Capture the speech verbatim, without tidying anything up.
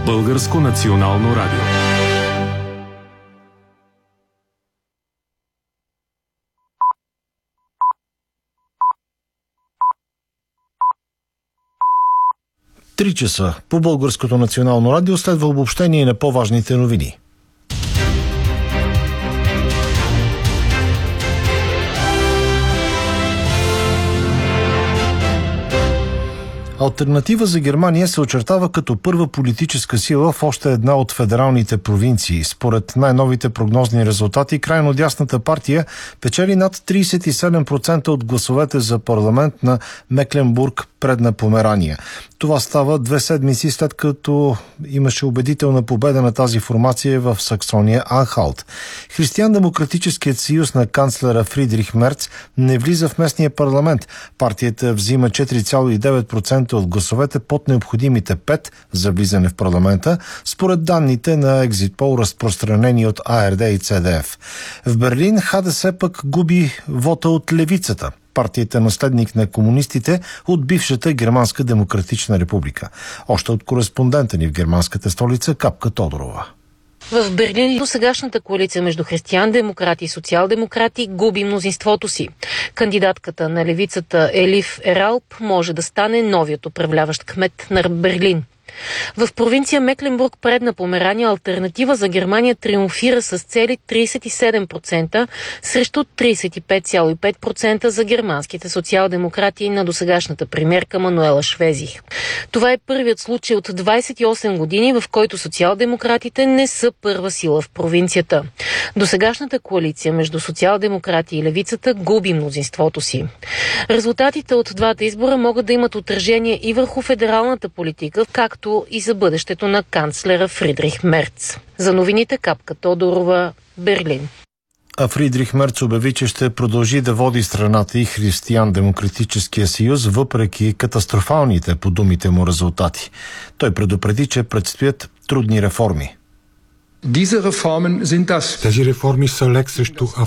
Българско национално радио. Три часа по Българското национално радио следва обобщение на по-важните новини. Алтернатива за Германия се очертава като първа политическа сила в още една от федералните провинции. Според най-новите прогнозни резултати, крайно дясната партия печели над тридесет и седем процента от гласовете за парламент на Мекленбург, Предна Померания. Това става две седмици след като имаше убедителна победа на тази формация в Саксония Анхалт. Християн-демократическият съюз на канцлера Фридрих Мерц не влиза в местния парламент. Партията взима четири цяло и девет процента от гласовете под необходимите пет за влизане в парламента, според данните на екзитпол, разпространени от А Р Д и Ц Д Ф. В Берлин Х Д С пък губи вота от левицата, партията наследник на комунистите от бившата Германска демократична република. Още от кореспондента ни в германската столица Капка Тодорова. В Берлин досегашната коалиция между християн-демократи и социал-демократи губи мнозинството си. Кандидатката на левицата Елиф Ералп може да стане новият управляващ кмет на Берлин. В провинция Мекленбург, Предна Померания, алтернатива за Германия триумфира с цели тридесет и седем процента срещу тридесет и пет цяло и пет процента за германските социал-демократи на досегашната премиерка Мануела Швезих. Това е първият случай от двадесет и осем години, в който социал-демократите не са първа сила в провинцията. Досегашната коалиция между социал-демократи и левицата губи мнозинството си. Резултатите от двата избора могат да имат отражение и върху федералната политика, както и за бъдещето на канцлера Фридрих Мерц. За новините Капка Тодорова, Берлин. А Фридрих Мерц обяви, че ще продължи да води страната и Християн-демократическия съюз, въпреки катастрофалните, по думите му, резултати. Той предупреди, че предстоят трудни реформи. Тези реформи са лек срещу